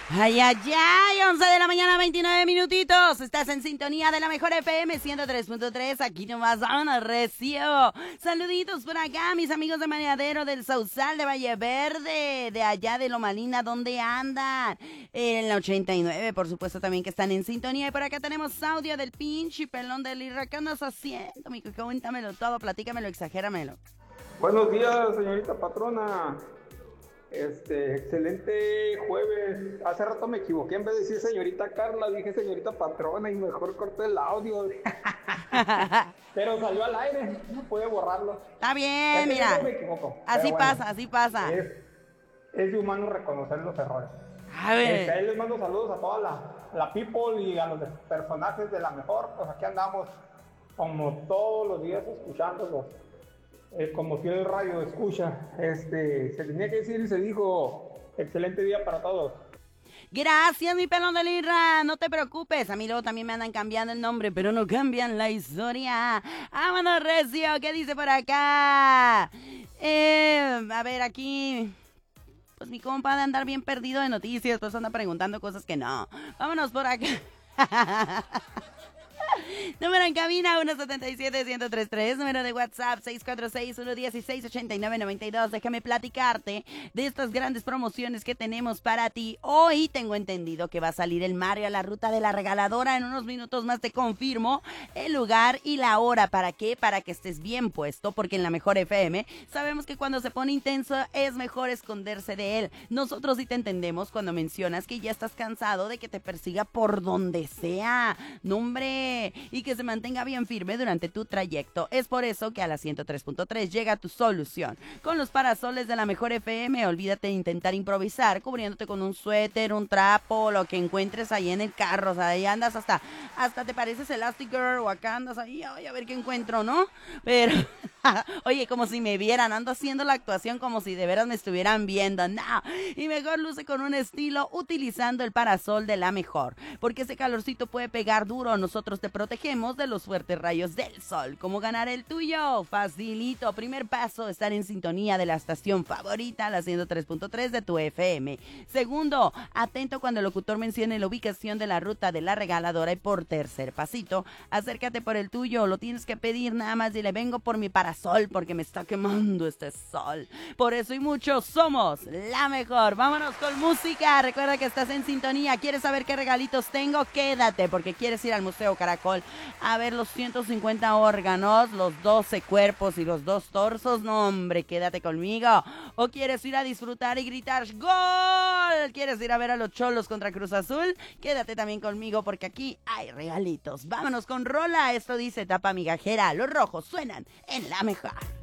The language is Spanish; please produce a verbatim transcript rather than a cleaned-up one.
Ay, ay, ay, once de la mañana, veintinueve minutitos. Estás en sintonía de la mejor F M ciento tres punto tres. Aquí nomás, vámonos, recio. Saluditos por acá, mis amigos de Maneadero, del Sausal, de Valle Verde, de allá de Loma Linda, ¿dónde andan? En la ochenta y nueve, por supuesto, también que están en sintonía. Y por acá tenemos audio del pinche pelón del Irra. ¿Qué andas haciendo, mijo? Cuéntamelo todo, platícamelo, exagéramelo. Buenos días, señorita patrona. Este, excelente jueves. Hace rato me equivoqué, en vez de decir señorita Carla, dije señorita patrona y mejor corté el audio. Pero salió al aire, no pude borrarlo. Está bien, mira. Me equivoco. Así Bueno, pasa, así pasa. Es, es de humano reconocer los errores. A ver. Este, ahí les mando saludos a toda la, la people y a los personajes de la mejor. Pues aquí andamos como todos los días escuchándolos. Eh, como fiel radio escucha, este, se tenía que decir y se dijo, excelente día para todos. Gracias, mi pelón de Lirra, no te preocupes, a mí luego también me andan cambiando el nombre, pero no cambian la historia. Vámonos, recio, ¿qué dice por acá? Eh, a ver, aquí... Pues mi compa de andar bien perdido de noticias, pues anda preguntando cosas que no. Vámonos por acá. Número en cabina uno siete siete, uno cero tres tres, número de WhatsApp seis cuatro seis, uno uno seis, ocho nueve nueve dos. Déjame platicarte de estas grandes promociones que tenemos para ti. Hoy tengo entendido que va a salir el Mario a la ruta de la regaladora. En unos minutos más te confirmo el lugar y la hora. ¿Para qué? Para que estés bien puesto, porque en la mejor F M sabemos que cuando se pone intenso es mejor esconderse de él. Nosotros sí te entendemos cuando mencionas que ya estás cansado de que te persiga por donde sea. No, hombre, y que se mantenga bien firme durante tu trayecto. Es por eso que a la ciento tres punto tres llega tu solución. Con los parasoles de la mejor F M, olvídate de intentar improvisar, cubriéndote con un suéter, un trapo, lo que encuentres ahí en el carro. O sea, ahí andas hasta, hasta te pareces Elastigirl o acá andas ahí, ay, a ver qué encuentro, ¿no? Pero, oye, como si me vieran, ando haciendo la actuación como si de veras me estuvieran viendo. No, y mejor luce con un estilo utilizando el parasol de la mejor, porque ese calorcito puede pegar duro. Nosotros te protegemos de los fuertes rayos del sol. ¿Cómo ganar el tuyo? Facilito. Primer paso, estar en sintonía de la estación favorita, la ciento tres punto tres de tu F M. Segundo, atento cuando el locutor mencione la ubicación de la ruta de la regaladora. Y por tercer pasito, acércate por el tuyo. Lo tienes que pedir, nada más dile, vengo por mi parasol porque me está quemando este sol. Por eso y mucho somos la mejor. Vámonos con música. Recuerda que estás en sintonía. ¿Quieres saber qué regalitos tengo? Quédate, porque quieres ir al Museo Caracol a ver los ciento cincuenta órganos, los doce cuerpos y los dos torsos. No, hombre, quédate conmigo. ¿O quieres ir a disfrutar y gritar ¡Gol! ¿Quieres ir a ver a los Cholos contra Cruz Azul? Quédate también conmigo porque aquí hay regalitos. Vámonos con rola. Esto dice Tapa Migajera. Los rojos suenan en la mejor.